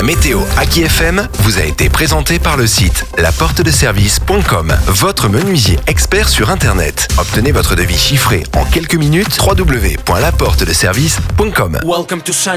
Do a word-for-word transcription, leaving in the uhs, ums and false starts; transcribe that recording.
météo Aki F M vous a été présenté par le site la porte de service point com, votre menuisier expert sur Internet. Obtenez votre devis chiffré en quelques minutes. w w w point la porte de service point com. Welcome to